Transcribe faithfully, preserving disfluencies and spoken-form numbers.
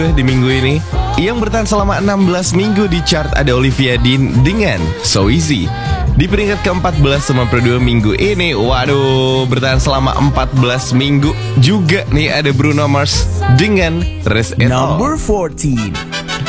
Di minggu ini, yang bertahan selama enam belas minggu di chart ada Olivia Dean dengan So Easy. Di peringkat keempat belas sama per dua minggu ini, waduh, bertahan selama empat belas minggu juga nih ada Bruno Mars dengan Rest It All. Number fourteen.